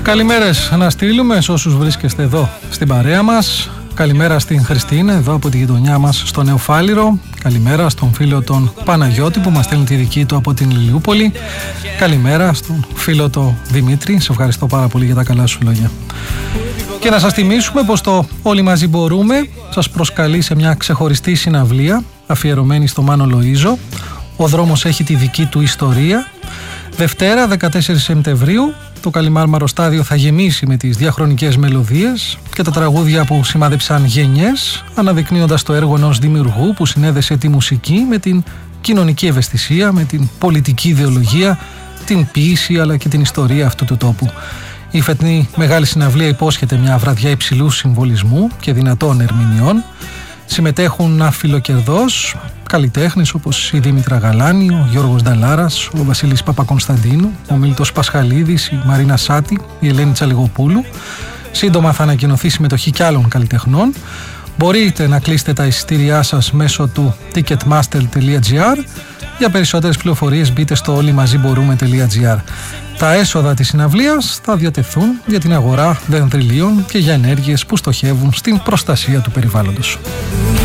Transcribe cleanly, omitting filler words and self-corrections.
Καλημέρες να στείλουμε σε όσους βρίσκεστε εδώ στην παρέα μας. Καλημέρα στην Χριστίνα εδώ από τη γειτονιά μας στο Νεοφάλιρο. Καλημέρα στον φίλο τον Παναγιώτη που μας στέλνει τη δική του από την Ηλιούπολη. Καλημέρα στον φίλο τον Δημήτρη. Σε ευχαριστώ πάρα πολύ για τα καλά σου λόγια. Και να σας θυμίσουμε πως το Όλοι Μαζί Μπορούμε σας προσκαλεί σε μια ξεχωριστή συναυλία αφιερωμένη στο Μάνο Λοΐζο. Ο δρόμος έχει τη δική του ιστορία. Δευτέρα 14 Σεπτεμβρίου το Καλιμάρμαρο στάδιο θα γεμίσει με τις διαχρονικές μελωδίες και τα τραγούδια που σημάδεψαν γενιές, αναδεικνύοντας το έργο ενός δημιουργού που συνέδεσε τη μουσική με την κοινωνική ευαισθησία, με την πολιτική ιδεολογία, την ποίηση αλλά και την ιστορία αυτού του τόπου. Η φετινή μεγάλη συναυλία υπόσχεται μια βραδιά υψηλού συμβολισμού και δυνατών ερμηνειών. Συμμετέχουν αφιλοκερδός καλλιτέχνες όπως η Δήμητρα Γαλάνη, ο Γιώργος Νταλάρας, ο Βασίλης Παπακονσταντίνου, ο Μίλτος Πασχαλίδης, η Μαρίνα Σάτη, η Ελένη Τσαλιγοπούλου. Σύντομα θα ανακοινωθεί συμμετοχή κι άλλων καλλιτεχνών. Μπορείτε να κλείσετε τα εισιτήριά σας μέσω του ticketmaster.gr. Για περισσότερες πληροφορίες μπείτε στο όλοιμαζιμπορούμε.gr. Τα έσοδα της συναυλίας θα διατεθούν για την αγορά δενδριλίων και για ενέργειες που στοχεύουν στην προστασία του περιβάλλοντος.